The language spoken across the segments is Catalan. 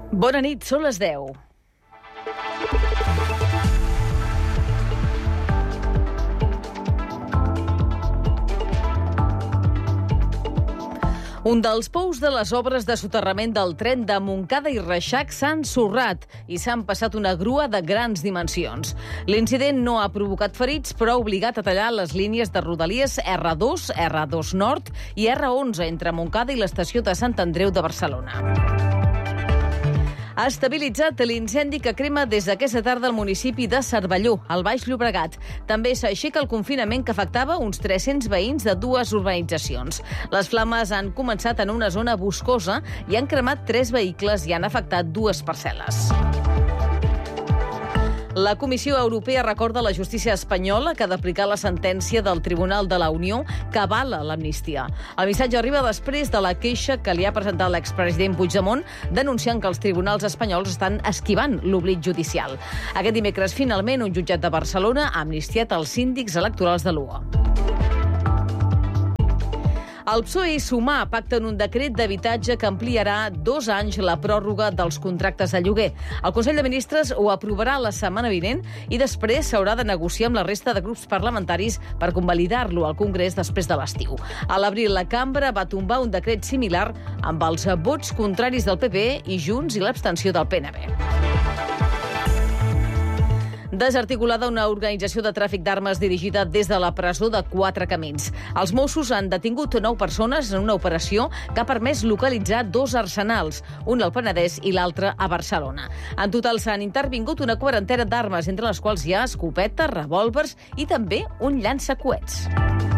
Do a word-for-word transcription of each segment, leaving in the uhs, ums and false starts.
Bona nit, són les deu. Un dels pous de les obres de soterrament del tren de Montcada i Reixac s'ha ensorrat i s'han passat una grua de grans dimensions. L'incident no ha provocat ferits, però ha obligat a tallar les línies de Rodalies erre dos, erre dos Nord i erre onze entre Montcada i l'estació de Sant Andreu de Barcelona. Ha estabilitzat l'incendi que crema des d'aquesta tarda al municipi de Cervelló, al Baix Llobregat. També s'aixeca el confinament que afectava uns tres-cents veïns de dues urbanitzacions. Les flames han començat en una zona boscosa i han cremat tres vehicles i han afectat dues parcel·les. La Comissió Europea recorda a la justícia espanyola que ha d'aplicar la sentència del Tribunal de la Unió que avala l'amnistia. El missatge arriba després de la queixa que li ha presentat l'expresident Puigdemont denunciant que els tribunals espanyols estan esquivant l'oblit judicial. Aquest dimecres, finalment, un jutjat de Barcelona ha amnistiat els síndics electorals de l'U A. El P S O E i Sumar pacten un decret d'habitatge que ampliarà dos anys la pròrroga dels contractes de lloguer. El Consell de Ministres ho aprovarà la setmana vinent i després s'haurà de negociar amb la resta de grups parlamentaris per convalidar-lo al Congrés després de l'estiu. A l'abril, la cambra va tombar un decret similar amb els vots contraris del P P i Junts i l'abstenció del P N B. Desarticulada una organització de tràfic d'armes dirigida des de la presó de Quatre Camins. Els Mossos han detingut nou persones en una operació que ha permès localitzar dos arsenals, un al Penedès i l'altre a Barcelona. En total s'han intervingut una quarantena d'armes, entre les quals hi ha escopetes, revòlvers i també un llançacoets.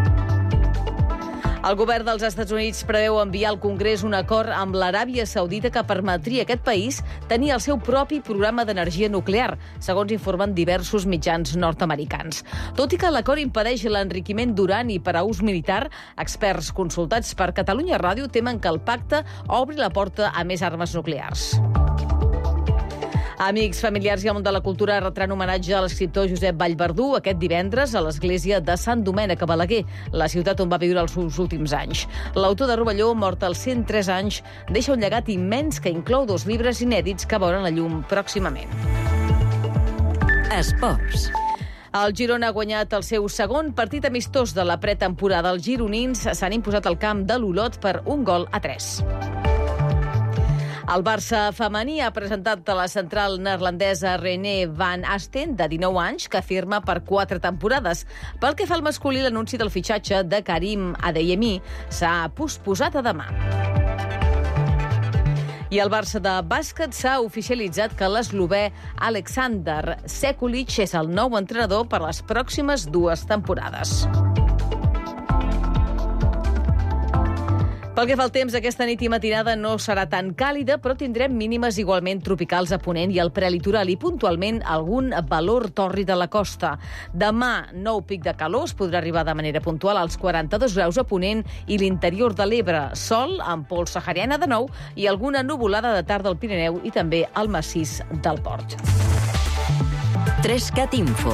El govern dels Estats Units preveu enviar al Congrés un acord amb l'Aràbia Saudita que permetria a aquest país tenir el seu propi programa d'energia nuclear, segons informen diversos mitjans nord-americans. Tot i que l'acord impedeix l'enriquiment d'urani per a ús militar, experts consultats per Catalunya Ràdio temen que el pacte obri la porta a més armes nuclears. Amics, familiars i el món de la cultura retran homenatge a l'escriptor Josep Vallverdú aquest divendres a l'església de Sant Domènec a Balaguer, la ciutat on va viure els seus últims anys. L'autor de Rovelló, mort als cent tres anys, deixa un llegat immens que inclou dos llibres inèdits que veuran la llum pròximament. Esports. El Girona ha guanyat el seu segon partit amistós de la pretemporada. Els gironins s'han imposat al camp de l'Olot per un gol a tres. El Barça femení ha presentat a la central neerlandesa René van Asten, de dinou anys, que firma per quatre temporades. Pel que fa al masculí, l'anunci del fitxatge de Karim Adeyemi s'ha posposat a demà. I el Barça de bàsquet s'ha oficialitzat que l'eslovè Aleksandar Sekulic és el nou entrenador per les pròximes dues temporades. Pel que fa al temps, aquesta nit i matinada no serà tan càlida, però tindrem mínimes igualment tropicals a Ponent i al prelitoral i puntualment algun valor tòrrid a la costa. Demà, nou pic de calor, es podrà arribar de manera puntual als quaranta-dos graus a Ponent i l'interior de l'Ebre. Sol amb pols sahariana de nou i alguna nuvolada de tarda al Pirineu i també al massís del Port. Trescat Info.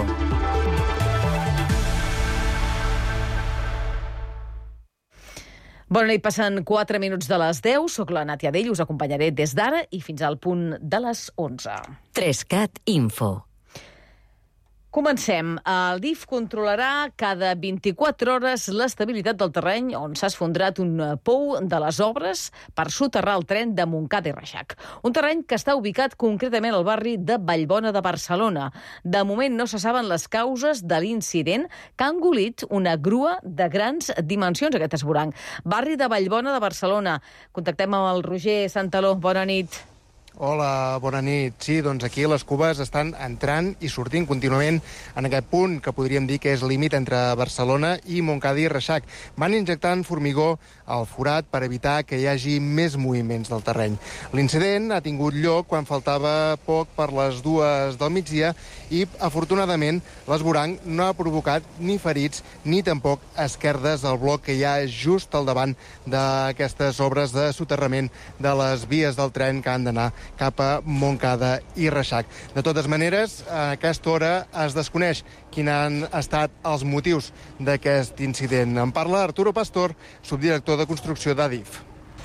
Bona nit, passen quatre minuts de les deu. Soc la Nàtia Dell, us acompanyaré des d'ara i fins al punt de les onze. Trescat Info. Comencem. El D I F controlarà cada vint-i-quatre hores l'estabilitat del terreny on s'ha esfondrat un pou de les obres per soterrar el tren de Montcada i Reixac. Un terreny que està ubicat concretament al barri de Vallbona de Barcelona. De moment no se saben les causes de l'incident que ha engolit una grua de grans dimensions, aquest esvoranc. Barri de Vallbona de Barcelona. Contactem amb el Roger Santaló. Bona nit. Hola, bona nit. Sí, doncs aquí les cubes estan entrant i sortint contínuament en aquest punt que podríem dir que és límit entre Barcelona i Montcada i Reixac. Van injectant formigó al forat per evitar que hi hagi més moviments del terreny. L'incident ha tingut lloc quan faltava poc per les dues del migdia i, afortunadament, l'esvoranc no ha provocat ni ferits ni tampoc esquerdes al bloc que hi ha just al davant d'aquestes obres de soterrament de les vies del tren que han d'anar cap a Montcada i Reixac. De totes maneres, a aquesta hora es desconeix quins han estat els motius d'aquest incident. En parla Arturo Pastor, subdirector de construcció d'A D I F.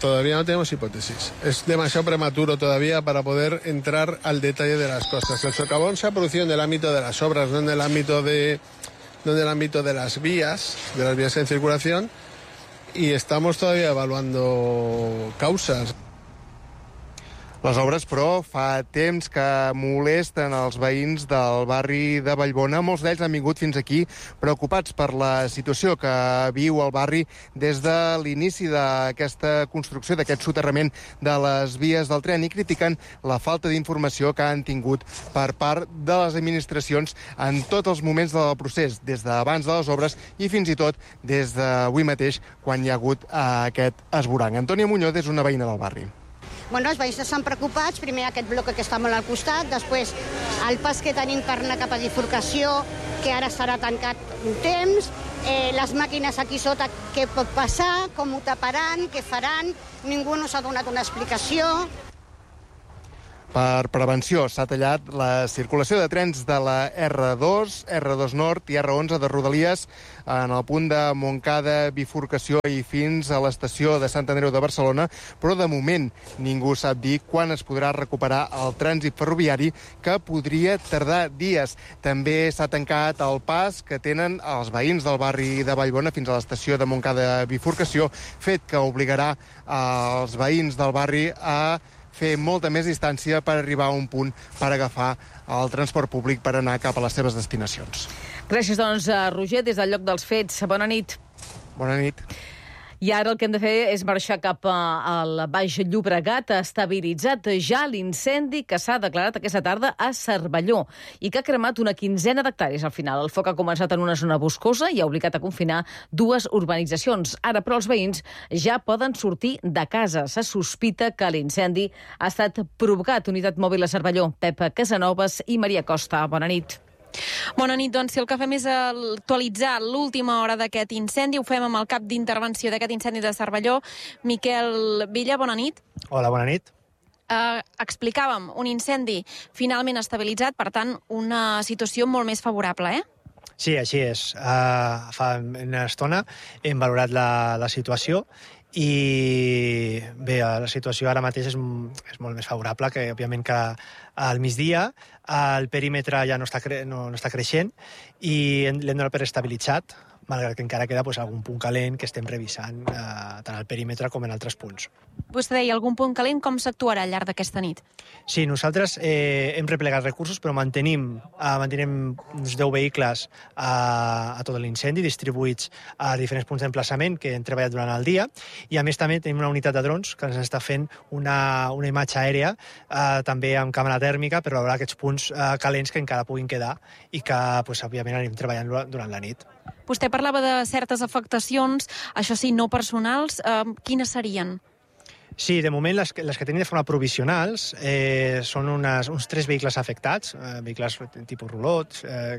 todavía no tenemos hipótesis. Es demasiado prematuro todavía para poder entrar al detalle de las cosas. El socavón se ha producido en el ámbito de las obras, no en el ámbito de, no en el ámbito de las vías, de las vías en circulación, y estamos todavía evaluando causas. Les obres, però, fa temps que molesten els veïns del barri de Vallbona. Molts d'ells han vingut fins aquí preocupats per la situació que viu el barri des de l'inici d'aquesta construcció, d'aquest soterrament de les vies del tren, i critiquen la falta d'informació que han tingut per part de les administracions en tots els moments del procés, des d'abans de les obres i fins i tot des d'avui mateix, quan hi ha hagut aquest esborrany. Antònia Muñoz és una veïna del barri. Bueno, els veïns estan preocupats, primer aquest bloc que està molt al costat, després el pas que tenim per anar cap a bifurcació, que ara estarà tancat un temps, eh, les màquines aquí sota, què pot passar, com ho taparan, què faran, ningú no s'ha donat una explicació. Per prevenció s'ha tallat la circulació de trens de la erre dos, erre dos Nord i erre onze de Rodalies en el punt de Montcada, bifurcació i fins a l'estació de Sant Andreu de Barcelona, però de moment ningú sap dir quan es podrà recuperar el trànsit ferroviari, que podria tardar dies. També s'ha tancat el pas que tenen els veïns del barri de Vallbona fins a l'estació de Montcada, bifurcació, fet que obligarà els veïns del barri a fer molta més distància per arribar a un punt per agafar el transport públic per anar cap a les seves destinacions. Gràcies, doncs, a Roger, des del lloc dels fets. Bona nit. Bona nit. I ara el que hem de fer és marxar cap al Baix Llobregat, estabilitzat ja l'incendi que s'ha declarat aquesta tarda a Cervelló i que ha cremat una quinzena d'hectàrees al final. El foc ha començat en una zona boscosa i ha obligat a confinar dues urbanitzacions. Ara, però, els veïns ja poden sortir de casa. Se sospita que l'incendi ha estat provocat. Unitat Mòbil a Cervelló, Pepa Casanovas i Maria Costa. Bona nit. Bona nit, doncs si el que fem és actualitzar l'última hora d'aquest incendi, ho fem amb el cap d'intervenció d'aquest incendi de Cervelló, Miquel Villa, bona nit. Hola, bona nit. Uh, explicàvem, un incendi finalment estabilitzat, per tant, una situació molt més favorable, eh? Sí, així és. Uh, fa una estona hem valorat la, la situació i bé, la situació ara mateix és, és molt més favorable, que òbviament que al migdia el perímetre ja no està, cre no, no està creixent i l'hem donat per estabilitzat, malgrat que encara queda pues, algun punt calent que estem revisant eh, tant al perímetre com en altres punts. Vostè deia algun punt calent, com s'actuarà al llarg d'aquesta nit? Sí, nosaltres eh, hem replegat recursos, però mantenim, eh, mantenim uns deu vehicles a, a tot l'incendi, distribuïts a diferents punts d'emplaçament que hem treballat durant el dia, i a més també tenim una unitat de drons que ens està fent una, una imatge aèria, eh, també amb càmera tèrmica, per veure aquests punts eh, calents que encara puguin quedar i que, pues, òbviament, anem treballant durant la nit. Vostè parlava de certes afectacions, això sí, no personals. Eh, quines serien? Sí, de moment les, les que tenim de forma provisionals eh, són unes, uns tres vehicles afectats, eh, vehicles tipus rulots eh,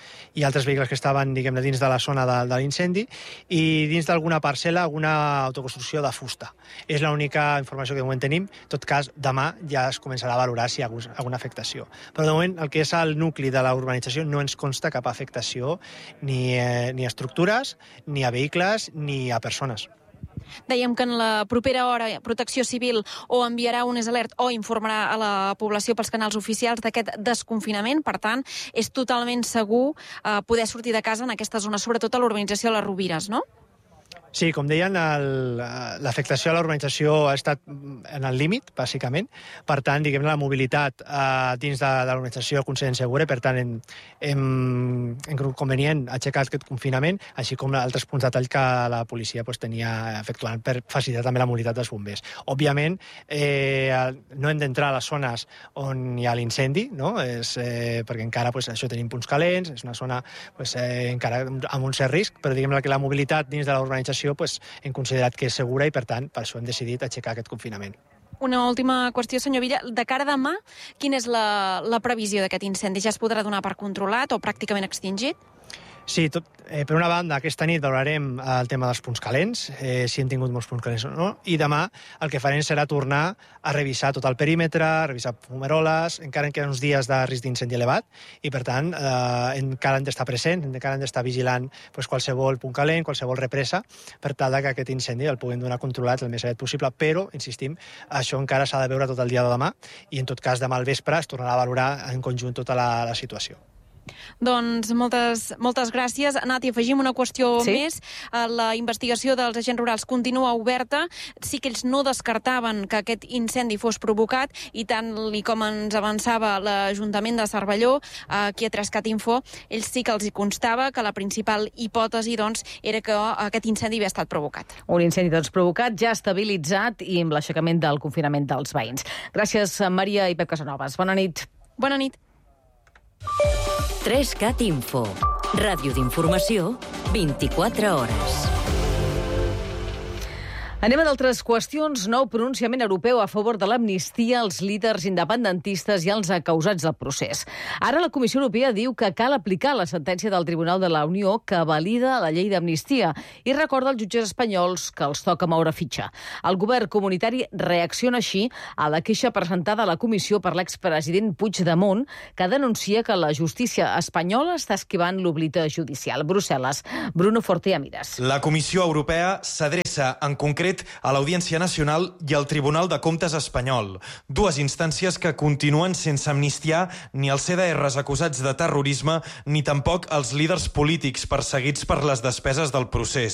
i altres vehicles que estaven, diguem-ne, dins de la zona de, de l'incendi i dins d'alguna parcel·la alguna autoconstrucció de fusta. És l'única informació que de moment tenim. En tot cas, demà ja es començarà a valorar si hi ha alguna afectació. Però de moment el que és el nucli de la urbanització no ens consta cap afectació ni, eh, ni a estructures, ni a vehicles, ni a persones. Dèiem que en la propera hora Protecció Civil o enviarà un alert o informarà a la població pels canals oficials d'aquest desconfinament. Per tant, és totalment segur eh, poder sortir de casa en aquesta zona, sobretot a l'urbanització de les Rovires, no? Sí, com deien, l'afectació a la urbanització ha estat en el límit, bàsicament. Per tant, diguem, la mobilitat eh, dins de, de l'urbanització considerem segura, per tant, hem, hem, hem convenient aixecar aquest confinament, així com altres punts de tall que la policia pues, tenia efectuant per facilitar també la mobilitat dels bombers. Òbviament, eh, no hem d'entrar a les zones on hi ha l'incendi, no? És, eh, perquè encara pues, això tenim punts calents, és una zona pues, eh, encara amb un cert risc, però diguem que la mobilitat dins de la urbanització pues, hem considerat que és segura i, per tant, per això hem decidit aixecar aquest confinament. Una última qüestió, senyor Villa. De cara a demà, quina és la, la previsió d'aquest incendi? Ja es podrà donar per controlat o pràcticament extingit? Sí, tot, eh, per una banda, aquesta nit valorarem el tema dels punts calents, eh, si hem tingut molts punts calents o no, i demà el que farem serà tornar a revisar tot el perímetre, a revisar fumeroles, encara en queden uns dies de risc d'incendi elevat, i per tant eh, encara hem d'estar presents, encara hem d'estar vigilant pues, qualsevol punt calent, qualsevol represa, per tal que aquest incendi el puguem donar controlat el més aviat possible, però, insistim, això encara s'ha de veure tot el dia de demà, i en tot cas demà al vespre es tornarà a valorar en conjunt tota la, la situació. Doncs moltes, moltes gràcies. Nat, i afegim una qüestió sí? més. La investigació dels agents rurals continua oberta. Sí que ells no descartaven que aquest incendi fos provocat i tant li com ens avançava l'Ajuntament de Cervelló, aquí a Trescat Info, ells sí que els hi constava que la principal hipòtesi doncs, era que aquest incendi havia estat provocat. Un incendi doncs provocat, ja estabilitzat i amb l'aixecament del confinament dels veïns. Gràcies, Maria i Pep Casanovas. Bona nit. Bona nit. Trescat Info. Ràdio d'informació, vint-i-quatre hores. Anem a d'altres qüestions. Nou pronunciament europeu a favor de l'amnistia als líders independentistes i als acausats del procés. Ara la Comissió Europea diu que cal aplicar la sentència del Tribunal de la Unió que valida la llei d'amnistia i recorda als jutges espanyols que els toca moure fitxa. El govern comunitari reacciona així a la queixa presentada a la Comissió per l'expresident Puigdemont, que denuncia que la justícia espanyola està esquivant l'oblit judicial. Brussel·les. Bruno Fortea Mires. La Comissió Europea s'adreça en concret a l'Audiència Nacional i al Tribunal de Comptes espanyol, dues instàncies que continuen sense amnistiar ni els C D Rs acusats de terrorisme ni tampoc els líders polítics perseguits per les despeses del procés.